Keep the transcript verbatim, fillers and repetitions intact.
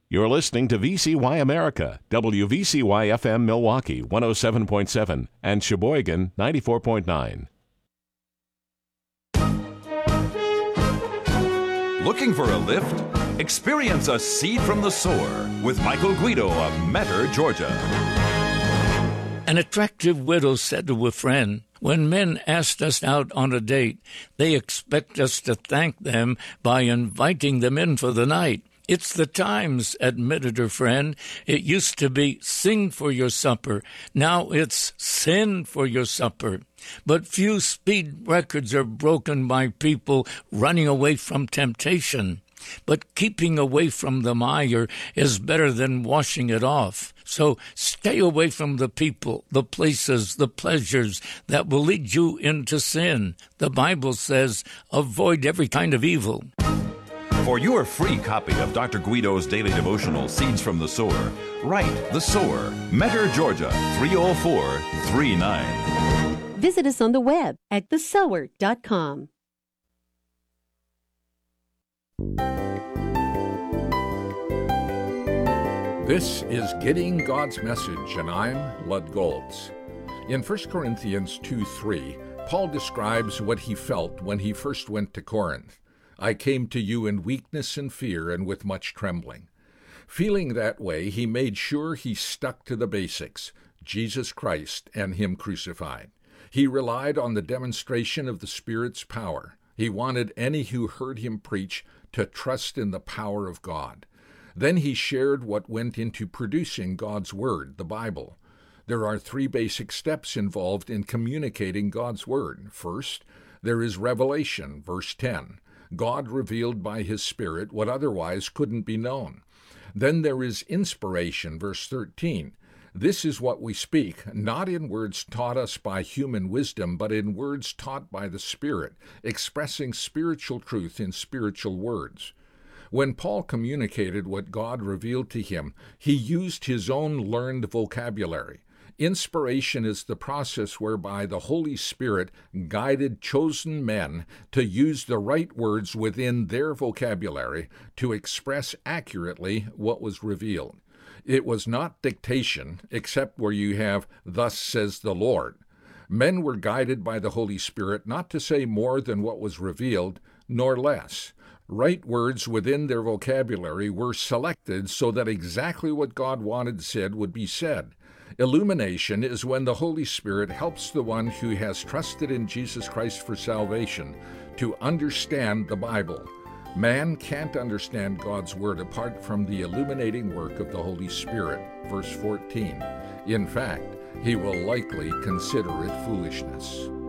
You're listening to V C Y America, W V C Y F M Milwaukee one oh seven point seven and Sheboygan ninety-four point nine. Looking for a lift? Experience a seed from the sower with Michael Guido of Metter, Georgia. An attractive widow said to a friend, "When men ask us out on a date, they expect us to thank them by inviting them in for the night. It's the times," admitted her friend. "It used to be sing for your supper. Now it's sin for your supper." But few speed records are broken by people running away from temptation. But keeping away from the mire is better than washing it off. So stay away from the people, the places, the pleasures that will lead you into sin. The Bible says, avoid every kind of evil. For your free copy of Doctor Guido's daily devotional, Seeds from the Sower, write The Sower, Metter, Georgia, three oh four three nine. Visit us on the web at the sower dot com. This is Getting God's Message, and I'm Lud Golds. In First Corinthians two three, Paul describes what he felt when he first went to Corinth. "I came to you in weakness and fear and with much trembling." Feeling that way, he made sure he stuck to the basics, Jesus Christ and Him crucified. He relied on the demonstration of the Spirit's power. He wanted any who heard him preach to trust in the power of God. Then he shared what went into producing God's Word, the Bible. There are three basic steps involved in communicating God's Word. First, there is revelation, verse ten. God revealed by His Spirit what otherwise couldn't be known. Then there is inspiration, verse thirteen. This is what we speak, not in words taught us by human wisdom, but in words taught by the Spirit, expressing spiritual truth in spiritual words. When Paul communicated what God revealed to him, he used his own learned vocabulary. Inspiration is the process whereby the Holy Spirit guided chosen men to use the right words within their vocabulary to express accurately what was revealed. It was not dictation, except where you have, "Thus says the Lord." Men were guided by the Holy Spirit not to say more than what was revealed, nor less. Right words within their vocabulary were selected so that exactly what God wanted said would be said. Illumination is when the Holy Spirit helps the one who has trusted in Jesus Christ for salvation to understand the Bible. Man can't understand God's Word apart from the illuminating work of the Holy Spirit, verse fourteen. In fact, he will likely consider it foolishness.